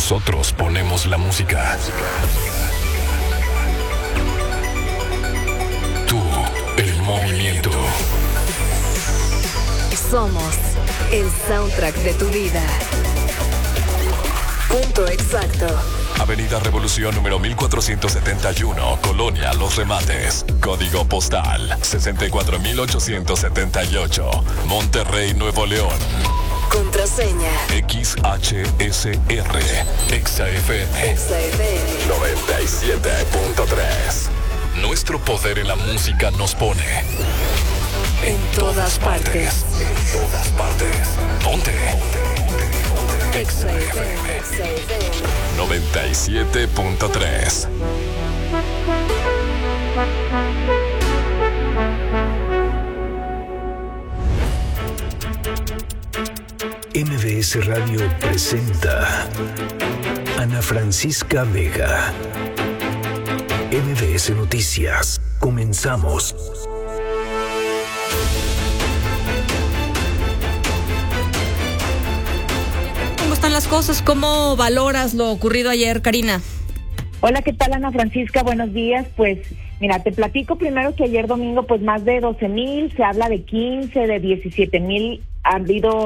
Nosotros ponemos la música. Tú, el movimiento. Somos el soundtrack de tu vida. Punto exacto. Avenida Revolución número 1471, Colonia Los Remates. Código postal 64878, Monterrey, Nuevo León. Contraseña XHSR XFM 97.3. Nuestro poder en la música nos pone en todas partes. En todas partes. Ponte. XFM 97.3. MBS Radio presenta Ana Francisca Vega. MBS Noticias. Comenzamos. ¿Cómo están las cosas? ¿Cómo valoras lo ocurrido ayer, Karina? Hola, ¿qué tal, Ana Francisca? Buenos días. Pues mira, te platico primero que ayer domingo pues más de 12,000, se habla de 15, de 17,000. Ha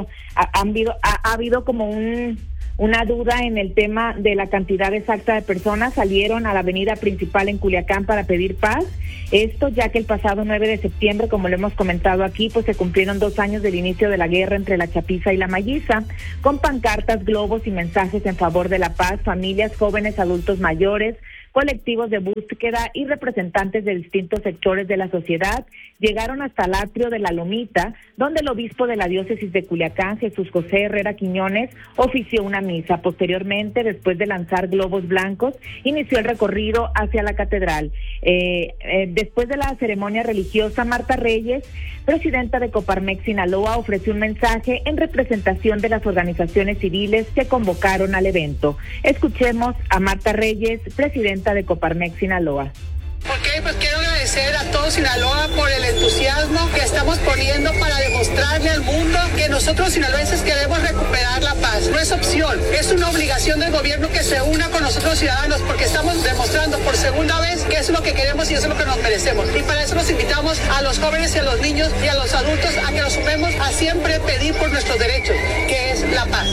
habido como una duda en el tema de la cantidad exacta de personas. Salieron a la avenida principal en Culiacán para pedir paz. Esto ya que el pasado 9 de septiembre, como lo hemos comentado aquí, pues se cumplieron 2 años del inicio de la guerra entre la Chapiza y la Malliza, con pancartas, globos y mensajes en favor de la paz. Familias, jóvenes, adultos mayores, colectivos de búsqueda y representantes de distintos sectores de la sociedad llegaron hasta el atrio de la Lomita, donde el obispo de la diócesis de Culiacán, Jesús José Herrera Quiñones, ofició una misa. Posteriormente, después de lanzar globos blancos, inició el recorrido hacia la catedral. Después de la ceremonia religiosa, Marta Reyes, presidenta de Coparmex Sinaloa, ofreció un mensaje en representación de las organizaciones civiles que convocaron al evento. Escuchemos a Marta Reyes, presidenta de Coparmex Sinaloa. Ok, pues quiero agradecer a todo Sinaloa por el entusiasmo que estamos poniendo para demostrarle al mundo que nosotros sinaloenses queremos recuperar la paz. No es opción, es una obligación del gobierno que se una con nosotros ciudadanos, porque estamos demostrando por segunda vez que es lo que queremos y es lo que nos merecemos. Y para eso nos invitamos a los jóvenes y a los niños y a los adultos a que nos sumemos a siempre pedir por nuestros derechos, que es la paz.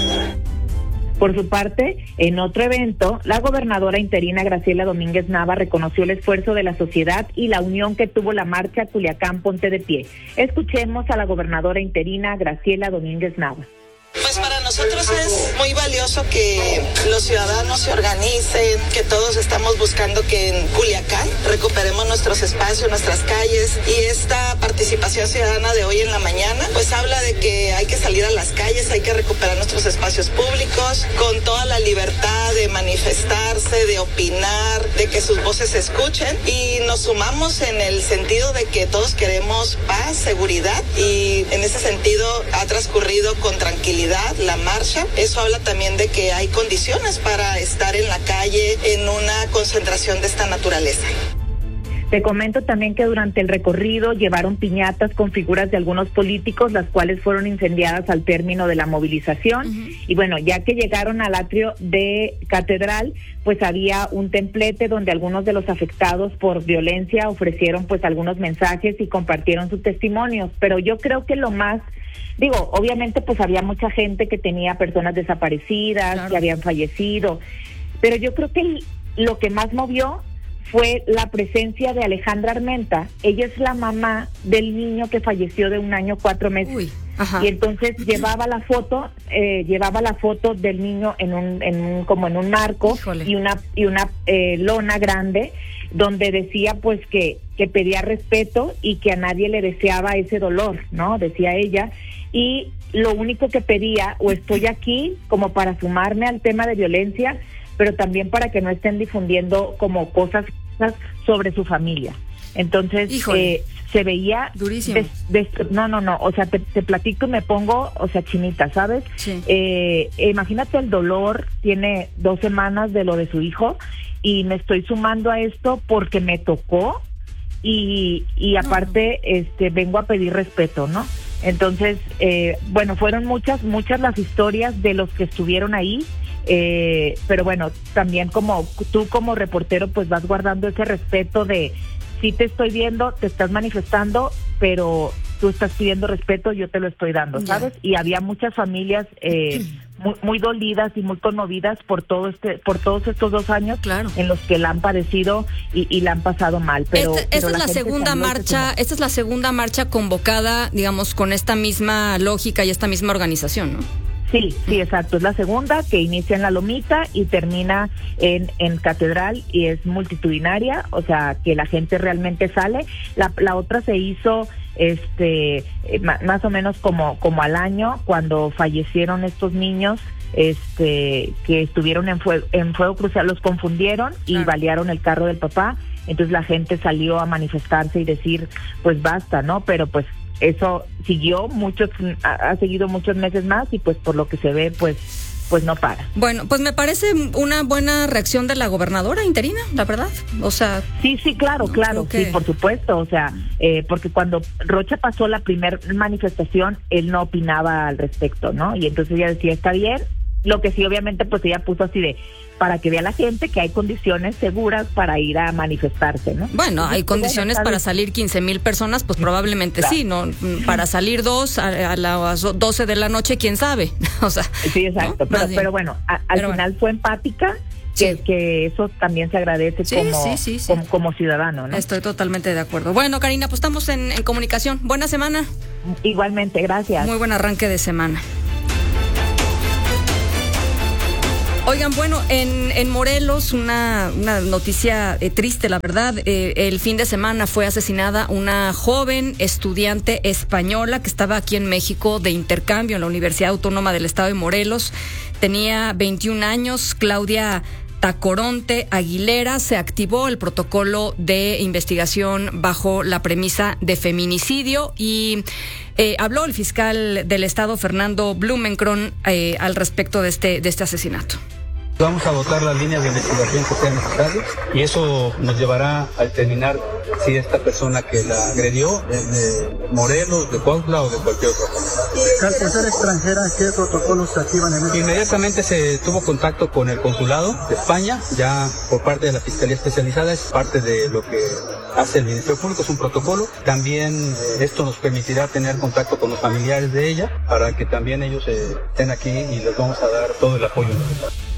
Por su parte, en otro evento, la gobernadora interina Graciela Domínguez Nava reconoció el esfuerzo de la sociedad y la unión que tuvo la marcha Culiacán Ponte de Pie. Escuchemos a la gobernadora interina Graciela Domínguez Nava. Pues para nosotros es muy valioso que los ciudadanos se organicen, que todos estamos buscando que en Culiacán recuperemos nuestros espacios, nuestras calles, y esta participación ciudadana de hoy en la mañana pues habla de que hay que salir a las calles, hay que recuperar nuestros espacios públicos con toda la libertad de manifestarse, de opinar, de que sus voces se escuchen, y nos sumamos en el sentido de que todos queremos paz, seguridad, y en ese sentido ha transcurrido con tranquilidad la marcha. Eso habla también de que hay condiciones para estar en la calle en una concentración de esta naturaleza. Te comento también que durante el recorrido llevaron piñatas con figuras de algunos políticos, las cuales fueron incendiadas al término de la movilización. Y bueno, ya que llegaron al atrio de Catedral, pues había un templete donde algunos de los afectados por violencia ofrecieron pues algunos mensajes y compartieron sus testimonios. Pero yo creo que lo más, obviamente pues había mucha gente que tenía personas desaparecidas, claro, que habían fallecido, pero yo creo que lo que más movió fue la presencia de Alejandra Armenta. Ella es la mamá del niño que falleció de 1 año 4 meses. Uy, ajá. Y entonces llevaba la foto del niño en un marco. Híjole. y una lona grande donde decía pues que pedía respeto y que a nadie le deseaba ese dolor, ¿no? Decía ella. Y lo único que pedía, o estoy aquí como para sumarme al tema de violencia, pero también para que no estén difundiendo como cosas sobre su familia. Entonces, se veía durísimo. No, o sea, te platico y me pongo, chinita, ¿sabes? Sí. Imagínate el dolor, tiene 2 semanas de lo de su hijo, y me estoy sumando a esto porque me tocó, y aparte, vengo a pedir respeto, ¿no? Entonces, bueno, fueron muchas las historias de los que estuvieron ahí, pero bueno, también como tú como reportero pues vas guardando ese respeto de sí te estoy viendo, te estás manifestando, pero tú estás pidiendo respeto, yo te lo estoy dando, ¿sabes? Y había muchas familias muy dolidas y muy conmovidas por todos estos 2 años, claro, en los que la han padecido y la han pasado mal. Pero esta es la segunda marcha, esta es la segunda marcha convocada, digamos, con esta misma lógica y esta misma organización, ¿no? Sí, exacto. Es la segunda que inicia en La Lomita y termina en Catedral y es multitudinaria, o sea, que la gente realmente sale. La otra se hizo más o menos como al año, cuando fallecieron estos niños que estuvieron en fuego cruzado, los confundieron y balearon el carro del papá. Entonces la gente salió a manifestarse y decir, pues basta, ¿no? Pero pues eso ha seguido muchos meses más y pues por lo que se ve, pues no para. Bueno, pues me parece una buena reacción de la gobernadora interina, la verdad. O sea, sí, claro, sí, por supuesto. O sea, porque cuando Rocha pasó la primer manifestación, él no opinaba al respecto, ¿no? Y entonces ella decía, está bien. Lo que sí, obviamente, pues ella puso así de, para que vea la gente que hay condiciones seguras para ir a manifestarse, ¿no? Bueno, hay condiciones para salir 15,000 personas, pues probablemente claro. Sí, ¿no? Para salir 2 a las 12 de la noche, quién sabe. O sea, sí, exacto. ¿No? Pero bueno, al final fue empática. Que eso también se agradece como ciudadano, ¿no? Estoy totalmente de acuerdo. Bueno, Karina, pues estamos en comunicación. Buena semana. Igualmente, gracias. Muy buen arranque de semana. Oigan, bueno, en Morelos, una noticia triste, la verdad. El fin de semana fue asesinada una joven estudiante española que estaba aquí en México de intercambio en la Universidad Autónoma del Estado de Morelos. Tenía 21 años, Claudia Tacoronte Aguilera. Se activó el protocolo de investigación bajo la premisa de feminicidio y habló el fiscal del Estado, Fernando Blumenkron, al respecto de este asesinato. Vamos a votar las líneas de investigación que sean necesarias y eso nos llevará a determinar si esta persona que la agredió es de Morelos, de Cuautla o de cualquier otra cosa. Al ser extranjera, ¿qué protocolos se activan en este? Inmediatamente se tuvo contacto con el consulado de España, ya por parte de la Fiscalía Especializada, es parte de lo que hace el Ministerio Público, es un protocolo. También esto nos permitirá tener contacto con los familiares de ella para que también ellos estén aquí y les vamos a dar todo el apoyo necesario.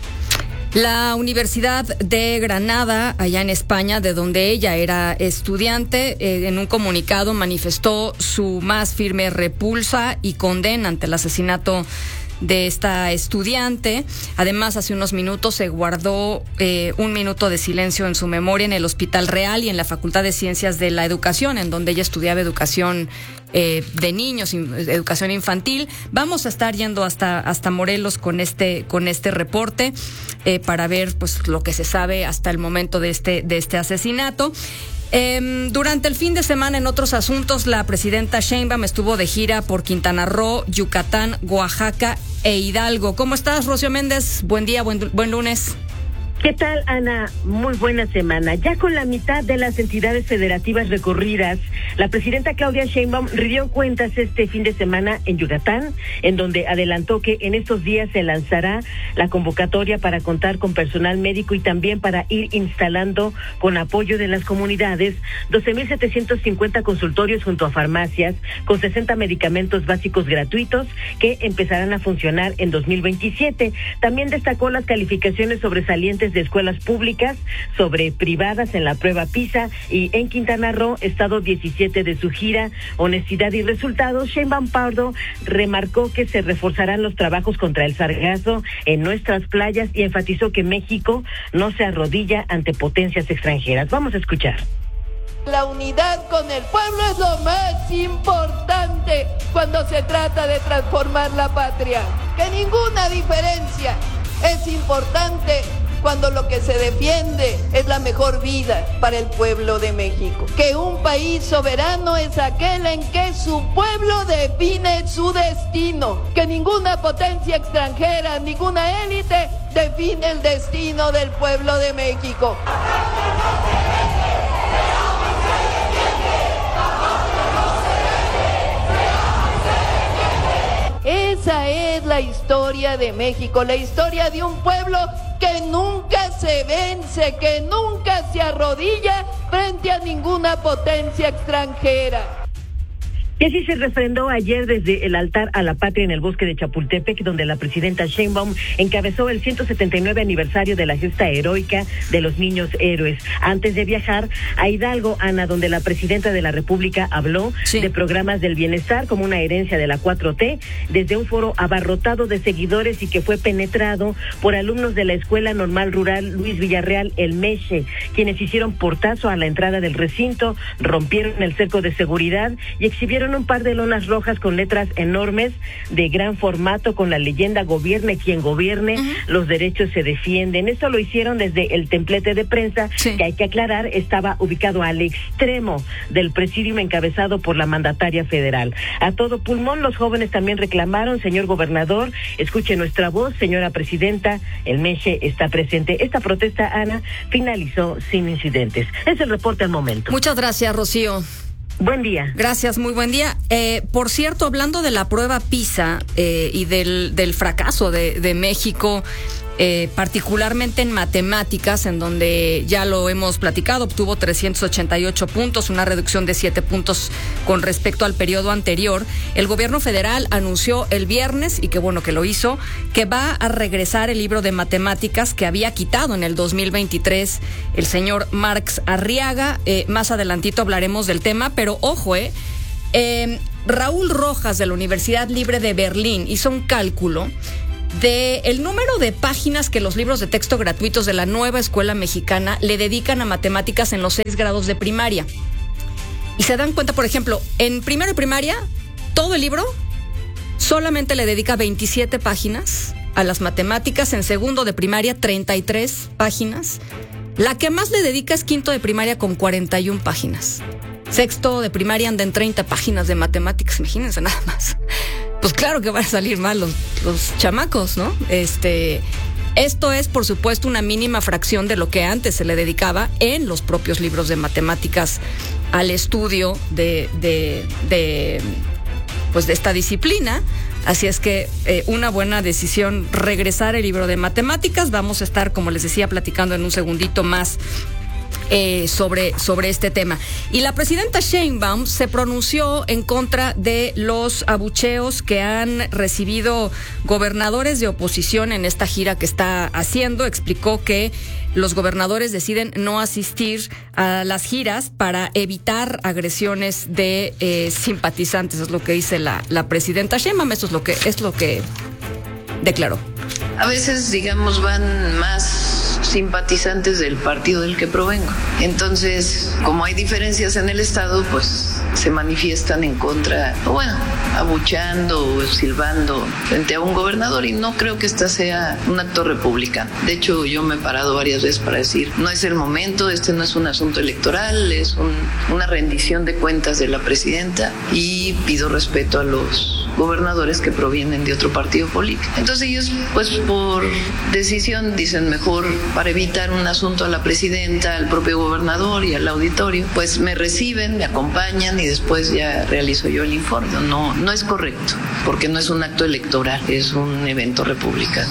La Universidad de Granada, allá en España, de donde ella era estudiante, en un comunicado manifestó su más firme repulsa y condena ante el asesinato de esta estudiante. Además, hace unos minutos se guardó 1 minuto de silencio en su memoria en el Hospital Real y en la Facultad de Ciencias de la Educación, en donde ella estudiaba educación de niños, educación infantil. Vamos a estar yendo hasta Morelos con este reporte para ver pues lo que se sabe hasta el momento de este asesinato. Durante el fin de semana, en otros asuntos, la presidenta Sheinbaum estuvo de gira por Quintana Roo, Yucatán, Oaxaca e Hidalgo. ¿Cómo estás, Rocío Méndez? Buen día, buen lunes. ¿Qué tal, Ana? Muy buena semana. Ya con la mitad de las entidades federativas recorridas, la presidenta Claudia Sheinbaum rindió cuentas este fin de semana en Yucatán, en donde adelantó que en estos días se lanzará la convocatoria para contar con personal médico y también para ir instalando, con apoyo de las comunidades, 12,750 consultorios junto a farmacias, con 60 medicamentos básicos gratuitos que empezarán a funcionar en 2027. También destacó las calificaciones sobresalientes de escuelas públicas sobre privadas en la prueba PISA y en Quintana Roo, estado 17 de su gira Honestidad y Resultados. Sheinbaum Pardo remarcó que se reforzarán los trabajos contra el sargazo en nuestras playas y enfatizó que México no se arrodilla ante potencias extranjeras. Vamos a escuchar. La unidad con el pueblo es lo más importante cuando se trata de transformar la patria. Que ninguna diferencia es importante cuando lo que se defiende es la mejor vida para el pueblo de México. Que un país soberano es aquel en que su pueblo define su destino. Que ninguna potencia extranjera, ninguna élite define el destino del pueblo de México. Esa es la historia de México, la historia de un pueblo que nunca se vence, que nunca se arrodilla frente a ninguna potencia extranjera. Y así se refrendó ayer desde el altar a la patria en el bosque de Chapultepec, donde la presidenta Sheinbaum encabezó el 179 aniversario de la gesta heroica de los niños héroes. Antes de viajar a Hidalgo, Ana, donde la presidenta de la República habló de programas del bienestar como una herencia de la 4T, desde un foro abarrotado de seguidores y que fue penetrado por alumnos de la Escuela Normal Rural Luis Villarreal, el MESHE, quienes hicieron portazo a la entrada del recinto, rompieron el cerco de seguridad y exhibieron un par de lonas rojas con letras enormes de gran formato con la leyenda "Gobierne quien gobierne, los derechos se defienden". Esto lo hicieron desde el templete de prensa, que hay que aclarar estaba ubicado al extremo del presidium encabezado por la mandataria federal. A todo pulmón los jóvenes también reclamaron: señor gobernador, escuche nuestra voz, señora presidenta, el MESHE está presente. Esta protesta, Ana, finalizó sin incidentes. Es el reporte al momento. Muchas gracias, Rocío. Buen día. Gracias, muy buen día. Por cierto, hablando de la prueba PISA y del fracaso de México, particularmente en matemáticas, en donde ya lo hemos platicado, obtuvo 388 puntos, una reducción de 7 puntos con respecto al periodo anterior. El gobierno federal anunció el viernes, y qué bueno que lo hizo, que va a regresar el libro de matemáticas que había quitado en el 2023 el señor Marx Arriaga. Más adelantito hablaremos del tema, pero ojo, Raúl Rojas de la Universidad Libre de Berlín hizo un cálculo de el número de páginas que los libros de texto gratuitos de la nueva escuela mexicana le dedican a matemáticas en los 6 grados de primaria. Y se dan cuenta, por ejemplo, en primero de primaria, todo el libro solamente le dedica 27 páginas a las matemáticas. En segundo de primaria, 33 páginas. La que más le dedica es quinto de primaria con 41 páginas. Sexto de primaria anda en 30 páginas de matemáticas, imagínense nada más. Pues claro que van a salir mal los chamacos, ¿no? Esto es, por supuesto, una mínima fracción de lo que antes se le dedicaba en los propios libros de matemáticas al estudio de esta disciplina. Así es que una buena decisión regresar el libro de matemáticas. Vamos a estar, como les decía, platicando en un segundito más sobre este tema. Y la presidenta Sheinbaum se pronunció en contra de los abucheos que han recibido gobernadores de oposición en esta gira que está haciendo. Explicó que los gobernadores deciden no asistir a las giras para evitar agresiones de simpatizantes. Es lo que dice la presidenta Sheinbaum. Esto es lo que declaró. A veces, digamos, van más simpatizantes del partido del que provengo. Entonces, como hay diferencias en el Estado, pues se manifiestan en contra, o bueno, abucheando o silbando frente a un gobernador, y no creo que esta sea un acto republicano. De hecho, yo me he parado varias veces para decir, no es el momento, este no es un asunto electoral, es una rendición de cuentas de la presidenta, y pido respeto a los gobernadores que provienen de otro partido político. Entonces ellos, pues por decisión, dicen mejor, para evitar un asunto a la presidenta, al propio gobernador y al auditorio, pues me reciben, me acompañan y después ya realizo yo el informe. No es correcto, porque no es un acto electoral, es un evento republicano.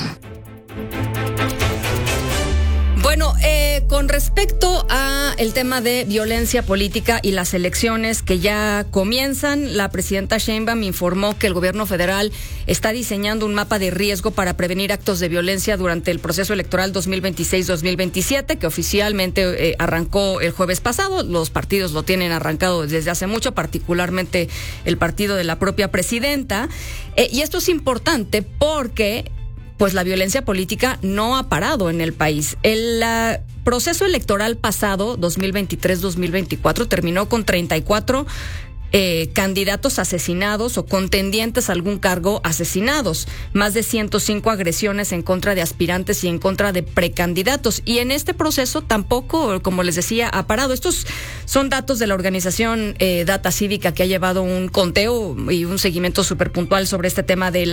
Bueno, con respecto a el tema de violencia política y las elecciones que ya comienzan, la presidenta Sheinbaum informó que el gobierno federal está diseñando un mapa de riesgo para prevenir actos de violencia durante el proceso electoral 2026-2027, que oficialmente arrancó el jueves pasado. Los partidos lo tienen arrancado desde hace mucho, particularmente el partido de la propia presidenta. Y esto es importante porque pues la violencia política no ha parado en el país. El proceso electoral pasado, 2023-2024, terminó con 34 candidatos asesinados o contendientes a algún cargo asesinados, más de 105 agresiones en contra de aspirantes y en contra de precandidatos. Y en este proceso tampoco, como les decía, ha parado. Estos son datos de la organización Data Cívica, que ha llevado un conteo y un seguimiento súper puntual sobre este tema de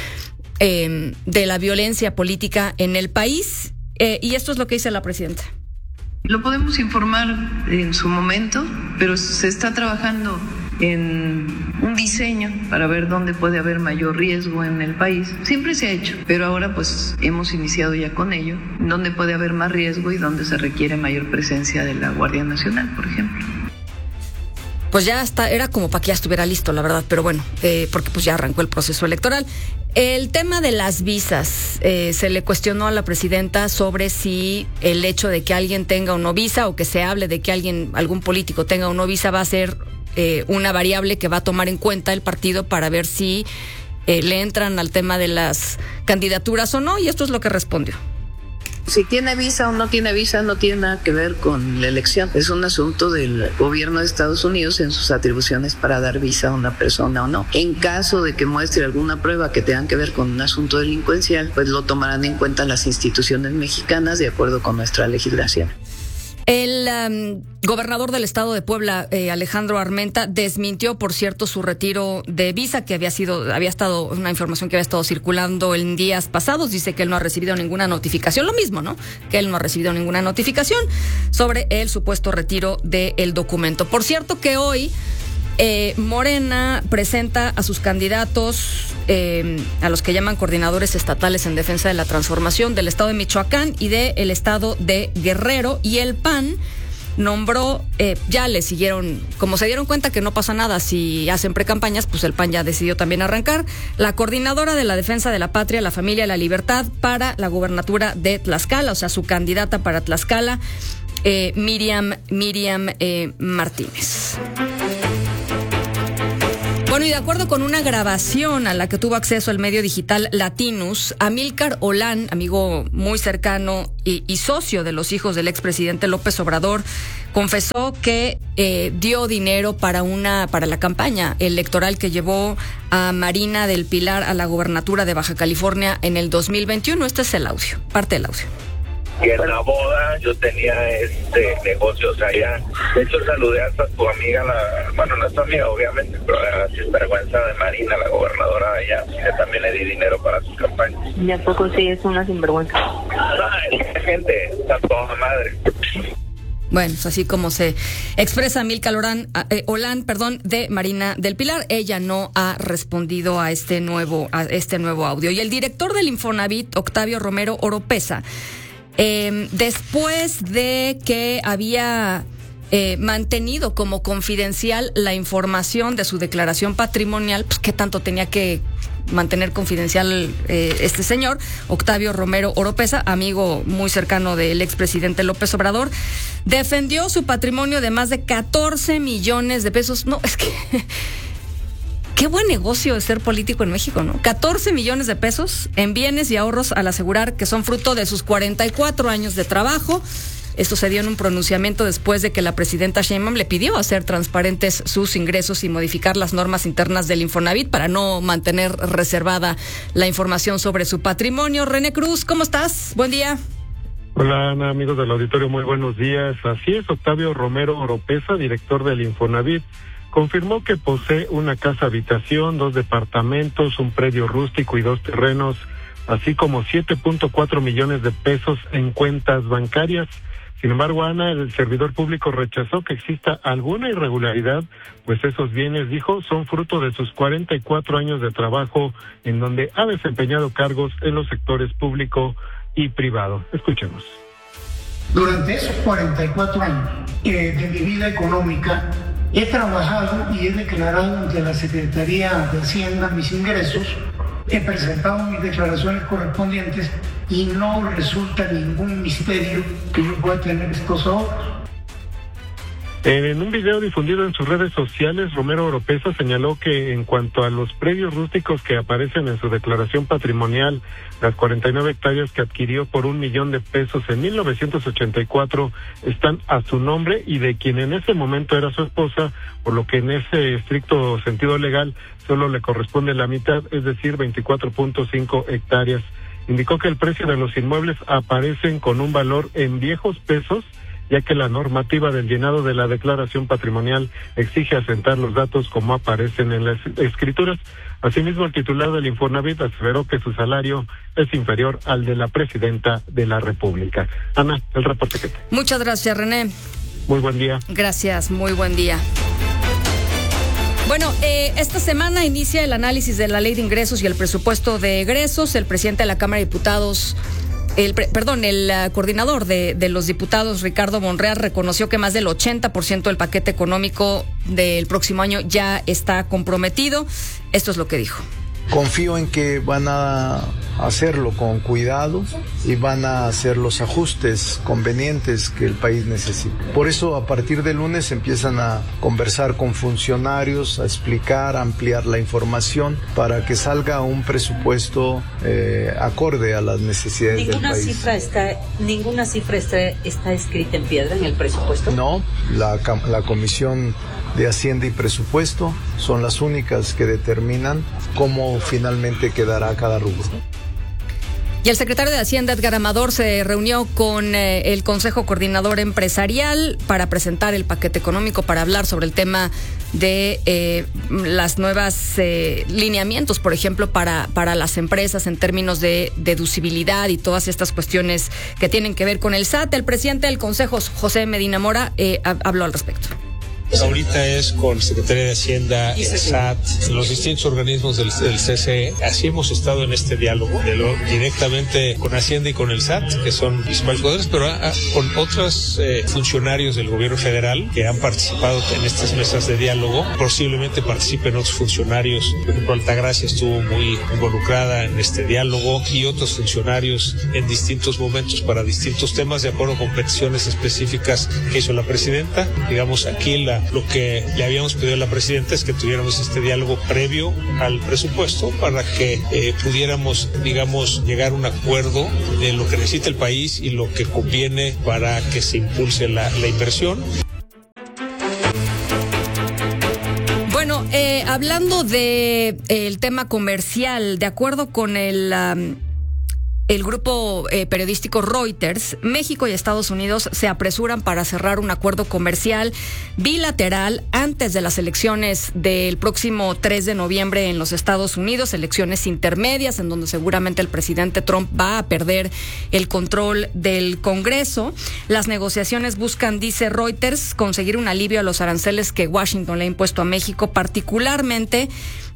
la violencia política en el país, y esto es lo que dice la presidenta. Lo podemos informar en su momento, pero se está trabajando en un diseño para ver dónde puede haber mayor riesgo en el país. Siempre se ha hecho, pero ahora pues hemos iniciado ya con ello, dónde puede haber más riesgo y dónde se requiere mayor presencia de la Guardia Nacional, por ejemplo. Pues ya está, era como para que ya estuviera listo, la verdad, pero bueno, porque pues ya arrancó el proceso electoral. El tema de las visas, se le cuestionó a la presidenta sobre si el hecho de que alguien tenga o no visa, o que se hable de que algún político tenga o no visa, va a ser una variable que va a tomar en cuenta el partido para ver si le entran al tema de las candidaturas o no, y esto es lo que respondió. Si tiene visa o no tiene visa no tiene nada que ver con la elección. Es un asunto del gobierno de Estados Unidos en sus atribuciones para dar visa a una persona o no. En caso de que muestre alguna prueba que tenga que ver con un asunto delincuencial, pues lo tomarán en cuenta las instituciones mexicanas de acuerdo con nuestra legislación. El gobernador del estado de Puebla, Alejandro Armenta, desmintió, por cierto, su retiro de visa, que había estado una información que había estado circulando en días pasados. Dice que él no ha recibido ninguna notificación, lo mismo, ¿no? Que él no ha recibido ninguna notificación sobre el supuesto retiro del documento. Por cierto que hoy Morena presenta a sus candidatos, a los que llaman coordinadores estatales en defensa de la transformación del estado de Michoacán y del estado de Guerrero, y el PAN nombró, ya le siguieron, como se dieron cuenta que no pasa nada si hacen precampañas, pues el PAN ya decidió también arrancar, la coordinadora de la defensa de la patria, la familia y la libertad para la gubernatura de Tlaxcala, o sea, su candidata para Tlaxcala, Miriam Martínez. Bueno, y de acuerdo con una grabación a la que tuvo acceso el medio digital Latinus, Amílcar Olán, amigo muy cercano y socio de los hijos del expresidente López Obrador, confesó que dio dinero para la campaña electoral que llevó a Marina del Pilar a la gobernatura de Baja California en el 2021. Este es el audio, parte del audio. Y en la boda yo tenía negocios allá. De hecho, saludé hasta tu amiga, no es tu amiga obviamente, pero la sinvergüenza de Marina, la gobernadora de allá, que también le di dinero para sus campañas. ¿Y a poco sí es una sinvergüenza? Ay, gente, está toda madre. Bueno, es así como se expresa Amílcar Olán, de Marina del Pilar. Ella no ha respondido a este nuevo audio. Y el director del Infonavit, Octavio Romero Oropesa, después de que había mantenido como confidencial la información de su declaración patrimonial, pues qué tanto tenía que mantener confidencial este señor, Octavio Romero Oropesa, amigo muy cercano del expresidente López Obrador, defendió su patrimonio de más de 14 millones de pesos. No, es que qué buen negocio es ser político en México, ¿no? 14 millones de pesos en bienes y ahorros, al asegurar que son fruto de sus 44 años de trabajo. Esto se dio en un pronunciamiento después de que la presidenta Sheinbaum le pidió hacer transparentes sus ingresos y modificar las normas internas del Infonavit para no mantener reservada la información sobre su patrimonio. René Cruz, ¿cómo estás? Buen día. Hola, Ana, amigos del auditorio, muy buenos días. Así es, Octavio Romero Oropesa, director del Infonavit, confirmó que posee una casa habitación, 2 departamentos, un predio rústico y 2 terrenos, así como 7.4 millones de pesos en cuentas bancarias. Sin embargo, Ana, el servidor público rechazó que exista alguna irregularidad, pues esos bienes, dijo, son fruto de sus 44 años de trabajo, en donde ha desempeñado cargos en los sectores público y privado. Escuchemos. Durante esos 44 años de mi vida económica, he trabajado y he declarado ante la Secretaría de Hacienda mis ingresos, he presentado mis declaraciones correspondientes y no resulta ningún misterio que yo pueda tener estos ahorros. En un video difundido en sus redes sociales, Romero Oropesa señaló que en cuanto a los predios rústicos que aparecen en su declaración patrimonial, las 49 hectáreas que adquirió por $1 millón en 1984 están a su nombre y de quien en ese momento era su esposa, por lo que en ese estricto sentido legal solo le corresponde la mitad, es decir, 24.5 hectáreas. Indicó que el precio de los inmuebles aparecen con un valor en viejos pesos, ya que la normativa del llenado de la declaración patrimonial exige asentar los datos como aparecen en las escrituras. Asimismo, el titular del Infonavit aseveró que su salario es inferior al de la presidenta de la República. Ana, el reporte que te. Muchas gracias, René. Muy buen día. Gracias, muy buen día. Bueno, esta semana inicia el análisis de la Ley de Ingresos y el presupuesto de egresos. El presidente de la Cámara de Diputados, el coordinador de los diputados, Ricardo Monreal, reconoció que más del 80% del paquete económico del próximo año ya está comprometido. Esto es lo que dijo. Confío en que van a hacerlo con cuidado y van a hacer los ajustes convenientes que el país necesita. Por eso, a partir del lunes empiezan a conversar con funcionarios, a explicar, a ampliar la información para que salga un presupuesto acorde a las necesidades del país. ¿Ninguna cifra está escrita en piedra en el presupuesto? No, la Comisión de Hacienda y Presupuesto son las únicas que determinan cómo finalmente quedará cada rubro. Y el secretario de Hacienda, Edgar Amador, se reunió con el Consejo Coordinador Empresarial para presentar el paquete económico, para hablar sobre el tema de las nuevas lineamientos, por ejemplo, para las empresas en términos de deducibilidad y todas estas cuestiones que tienen que ver con el SAT. El presidente del Consejo, José Medina Mora, habló al respecto. Ahorita es con Secretaría de Hacienda, el SAT, los distintos organismos del CCE. Así hemos estado en este diálogo directamente con Hacienda y con el SAT, que son principales poderes, pero con otros funcionarios del gobierno federal que han participado en estas mesas de diálogo. Posiblemente participen otros funcionarios. Por ejemplo, Altagracia estuvo muy involucrada en este diálogo y otros funcionarios en distintos momentos para distintos temas, de acuerdo con peticiones específicas que hizo la presidenta. Digamos, aquí lo que le habíamos pedido a la presidenta es que tuviéramos este diálogo previo al presupuesto para que pudiéramos, digamos, llegar a un acuerdo de lo que necesita el país y lo que conviene para que se impulse la inversión. Bueno, hablando de el tema comercial, de acuerdo con el grupo periodístico Reuters, México y Estados Unidos se apresuran para cerrar un acuerdo comercial bilateral antes de las elecciones del próximo 3 de noviembre en los Estados Unidos, elecciones intermedias en donde seguramente el presidente Trump va a perder el control del Congreso. Las negociaciones buscan, dice Reuters, conseguir un alivio a los aranceles que Washington le ha impuesto a México, particularmente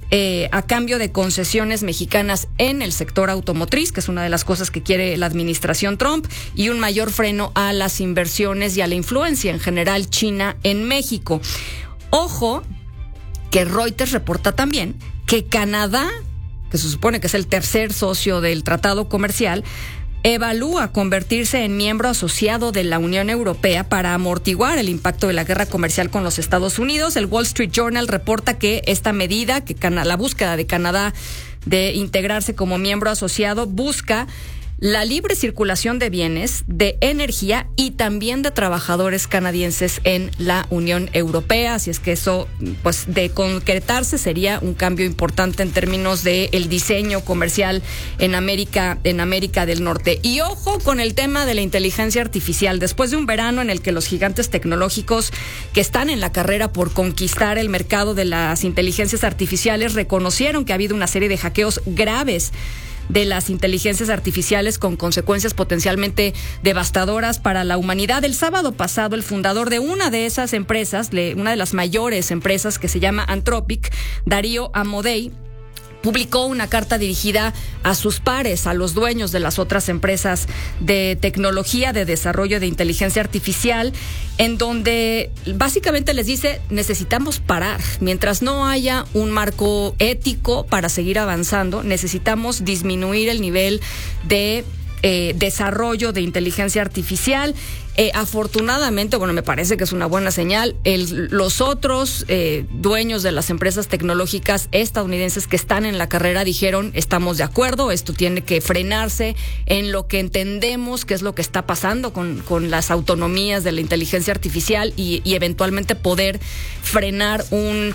a cambio de concesiones mexicanas en el sector automotriz, que es una de las cosas que quiere la administración Trump, y un mayor freno a las inversiones y a la influencia en general china en México. Ojo, que Reuters reporta también que Canadá, que se supone que es el tercer socio del tratado comercial, evalúa convertirse en miembro asociado de la Unión Europea para amortiguar el impacto de la guerra comercial con los Estados Unidos. El Wall Street Journal reporta que esta medida, la búsqueda de Canadá de integrarse como miembro asociado, busca la libre circulación de bienes, de energía y también de trabajadores canadienses en la Unión Europea. Así es que eso, pues, de concretarse, sería un cambio importante en términos de el diseño comercial en América del Norte. Y ojo con el tema de la inteligencia artificial. Después de un verano en el que los gigantes tecnológicos que están en la carrera por conquistar el mercado de las inteligencias artificiales reconocieron que ha habido una serie de hackeos graves de las inteligencias artificiales con consecuencias potencialmente devastadoras para la humanidad. El sábado pasado, el fundador de una de esas empresas, una de las mayores empresas, que se llama Anthropic, Darío Amodei, publicó una carta dirigida a sus pares, a los dueños de las otras empresas de tecnología, de desarrollo de inteligencia artificial, en donde básicamente les dice: necesitamos parar. Mientras no haya un marco ético para seguir avanzando, necesitamos disminuir el nivel de desarrollo de inteligencia artificial. Afortunadamente, me parece que es una buena señal. Los otros dueños de las empresas tecnológicas estadounidenses que están en la carrera dijeron: estamos de acuerdo, esto tiene que frenarse en lo que entendemos que es lo que está pasando con las autonomías de la inteligencia artificial y eventualmente poder frenar un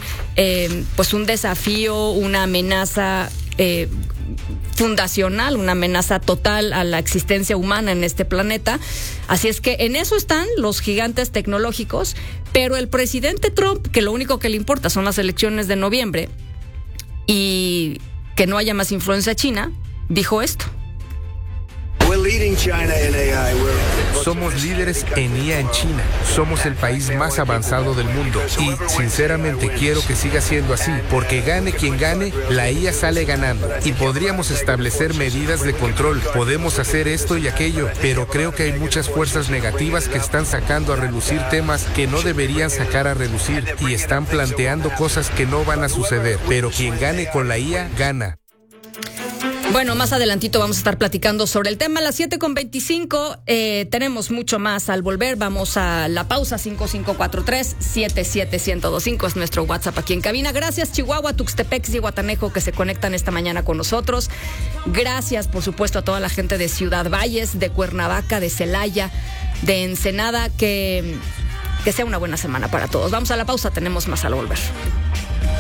desafío, una amenaza fundacional, una amenaza total a la existencia humana en este planeta. Así es que en eso están los gigantes tecnológicos, pero el presidente Trump, que lo único que le importa son las elecciones de noviembre y que no haya más influencia china, dijo esto. We're leading China in AI. We're Somos líderes en IA en China. Somos el país más avanzado del mundo. Y, sinceramente, quiero que siga siendo así. Porque gane quien gane, la IA sale ganando. Y podríamos establecer medidas de control. Podemos hacer esto y aquello. Pero creo que hay muchas fuerzas negativas que están sacando a relucir temas que no deberían sacar a relucir. Y están planteando cosas que no van a suceder. Pero quien gane con la IA, gana. Bueno, más adelantito vamos a estar platicando sobre el tema a las 7:25. Tenemos mucho más al volver. Vamos a la pausa. 5543-77125 es nuestro WhatsApp aquí en cabina. Gracias, Chihuahua, Tuxtepec y Guatanejo, que se conectan esta mañana con nosotros. Gracias, por supuesto, a toda la gente de Ciudad Valles, de Cuernavaca, de Celaya, de Ensenada. Que sea una buena semana para todos. Vamos a la pausa. Tenemos más al volver.